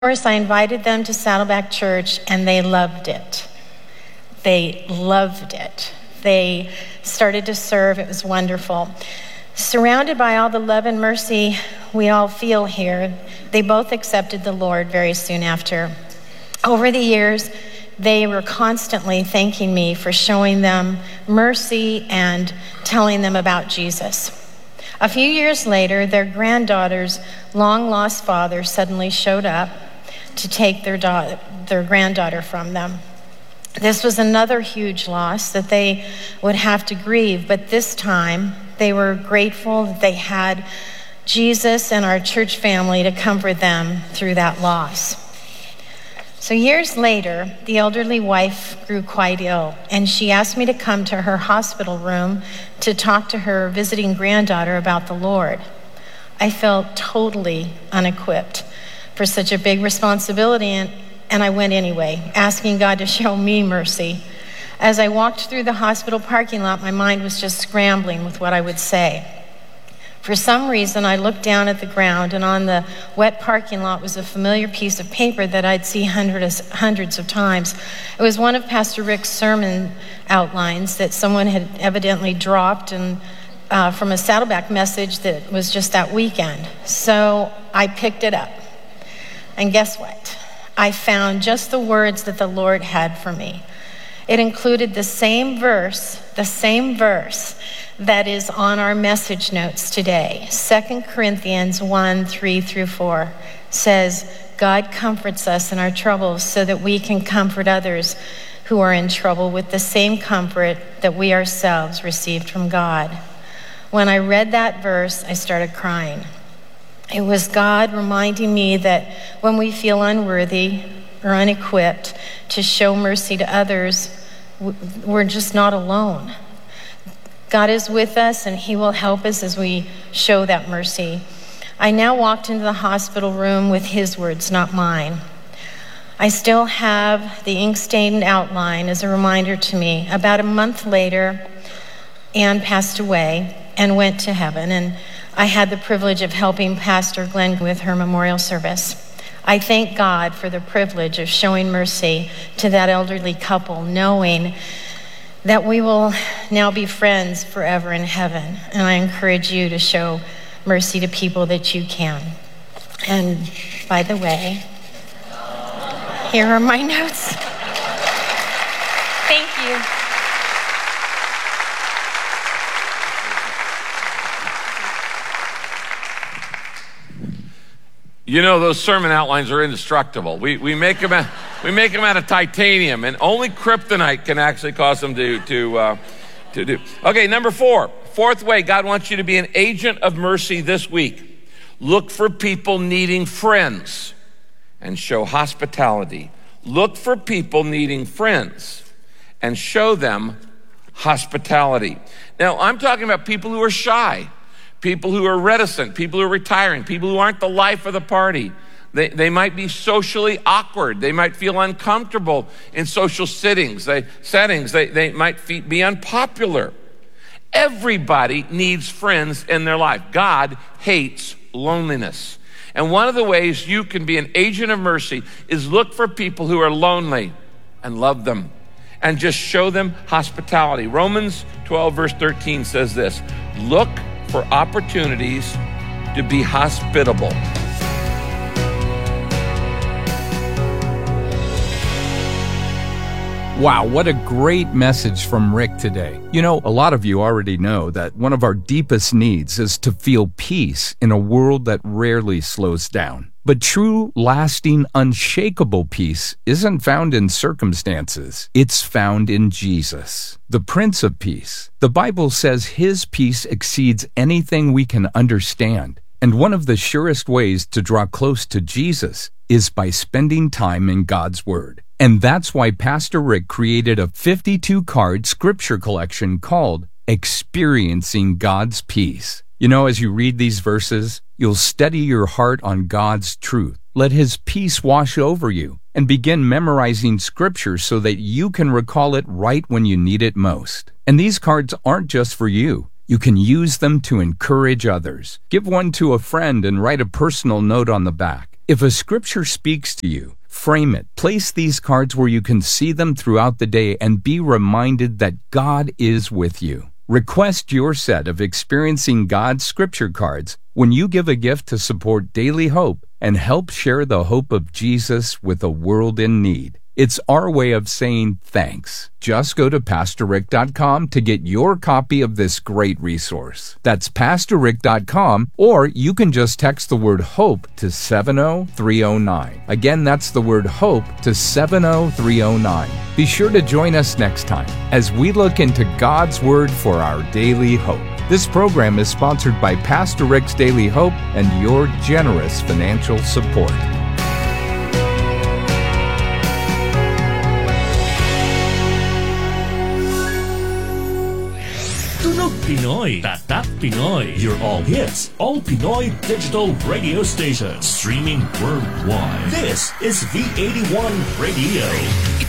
course, I invited them to Saddleback Church, and they loved it. They loved it. They started to serve. It was wonderful. Surrounded by all the love and mercy we all feel here, they both accepted the Lord very soon after. Over the years, they were constantly thanking me for showing them mercy and telling them about Jesus. A few years later, their granddaughter's long-lost father suddenly showed up to take their granddaughter from them. This was another huge loss that they would have to grieve, but this time they were grateful that they had Jesus and our church family to comfort them through that loss. So years later, the elderly wife grew quite ill, and she asked me to come to her hospital room to talk to her visiting granddaughter about the Lord. I felt totally unequipped for such a big responsibility, and I went anyway, asking God to show me mercy. As I walked through the hospital parking lot, my mind was just scrambling with what I would say. For some reason, I looked down at the ground, and on the wet parking lot was a familiar piece of paper that I'd seen hundreds of times. It was one of Pastor Rick's sermon outlines that someone had evidently dropped and from a Saddleback message that was just that weekend. So I picked it up. And guess what? I found just the words that the Lord had for me. It included the same verse that is on our message notes today. 2 Corinthians 1:3-4 says, God comforts us in our troubles so that we can comfort others who are in trouble with the same comfort that we ourselves received from God. When I read that verse, I started crying. It was God reminding me that when we feel unworthy or unequipped to show mercy to others, we're just not alone. God is with us, and he will help us as we show that mercy. I now walked into the hospital room with his words, not mine. I still have the ink-stained outline as a reminder to me. About a month later, Anne passed away and went to heaven, and I had the privilege of helping Pastor Glenn with her memorial service. I thank God for the privilege of showing mercy to that elderly couple, knowing that we will now be friends forever in heaven. And I encourage you to show mercy to people that you can. And by the way, here are my notes. Thank you. You know, those sermon outlines are indestructible. We make them out of titanium, and only kryptonite can actually cause them to do. Okay, number 4. Fourth way God wants you to be an agent of mercy this week. Look for people needing friends and show hospitality. Look for people needing friends and show them hospitality. Now, I'm talking about people who are shy, people who are reticent, people who are retiring, people who aren't the life of the party. They might be socially awkward. They might feel uncomfortable in social settings. They might be unpopular. Everybody needs friends in their life. God hates loneliness. And one of the ways you can be an agent of mercy is look for people who are lonely and love them and just show them hospitality. Romans 12 verse 13 says this, look for opportunities to be hospitable. Wow, what a great message from Rick today. You know, a lot of you already know that one of our deepest needs is to feel peace in a world that rarely slows down. But true, lasting, unshakable peace isn't found in circumstances. It's found in Jesus, the Prince of Peace. The Bible says his peace exceeds anything we can understand. And one of the surest ways to draw close to Jesus is by spending time in God's Word. And that's why Pastor Rick created a 52-card scripture collection called Experiencing God's Peace. You know, as you read these verses, you'll steady your heart on God's truth. Let his peace wash over you and begin memorizing scripture so that you can recall it right when you need it most. And these cards aren't just for you. You can use them to encourage others. Give one to a friend and write a personal note on the back. If a scripture speaks to you, frame it. Place these cards where you can see them throughout the day and be reminded that God is with you. Request your set of Experiencing God's Scripture cards when you give a gift to support Daily Hope and help share the hope of Jesus with a world in need. It's our way of saying thanks. Just go to PastorRick.com to get your copy of this great resource. That's PastorRick.com, or you can just text the word HOPE to 70309. Again, that's the word HOPE to 70309. Be sure to join us next time as we look into God's Word for our daily hope. This program is sponsored by Pastor Rick's Daily Hope and your generous financial support. Tunog Pinoy, Tatak Pinoy, your all hits, all Pinoy digital radio station, streaming worldwide. This is V81 Radio.